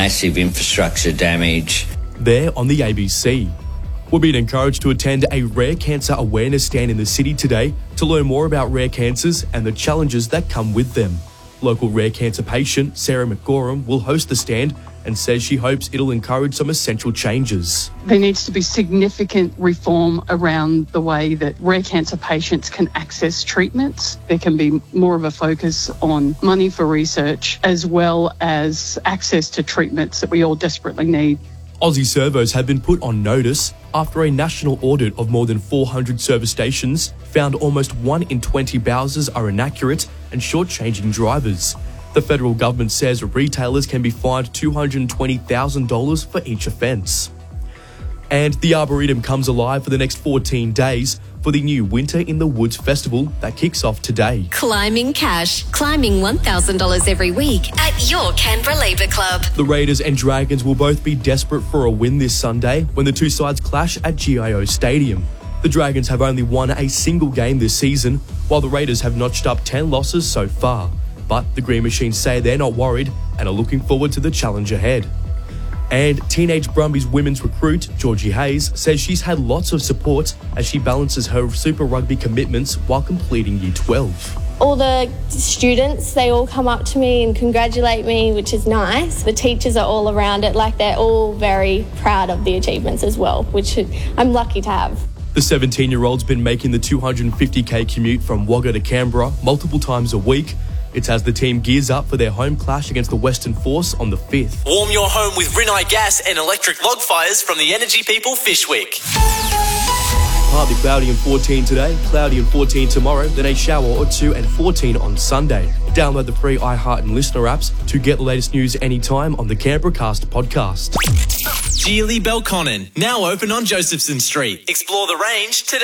massive infrastructure damage. There on the ABC. We're being encouraged to attend a rare cancer awareness stand in the city today to learn more about rare cancers and the challenges that come with them. Local rare cancer patient Sarah McGoram will host the stand and says she hopes it'll encourage some essential changes. There needs to be significant reform around the way that rare cancer patients can access treatments. There can be more of a focus on money for research as well as access to treatments that we all desperately need. Aussie servos have been put on notice after a national audit of more than 400 service stations found almost 1 in 20 Bowsers are inaccurate and shortchanging drivers. The federal government says retailers can be fined $220,000 for each offence. And the Arboretum comes alive for the next 14 days for the new Winter in the Woods festival that kicks off today. Climbing cash. Climbing $1,000 every week at your Canberra Labour Club. The Raiders and Dragons will both be desperate for a win this Sunday when the two sides clash at GIO Stadium. The Dragons have only won a single game this season, while the Raiders have notched up 10 losses so far. But the Green Machines say they're not worried and are looking forward to the challenge ahead. And Teenage Brumbies women's recruit, Georgie Hayes, says she's had lots of support as she balances her Super Rugby commitments while completing Year 12. All the students, they all come up to me and congratulate me, which is nice. The teachers are all around it, like they're all very proud of the achievements as well, which I'm lucky to have. The 17-year-old's been making the 250k commute from Wagga to Canberra multiple times a week. It's as the team gears up for their home clash against the Western Force on the 5th. Warm your home with Rinnai gas and electric log fires from the Energy People Fishwick. Partly cloudy and 14 today, cloudy and 14 tomorrow, then a shower or two and 14 on Sunday. Download the free iHeart and Listener apps to get the latest news anytime on the Canberra Cast podcast. Geely Belconnen, now open on Josephson Street. Explore the range today.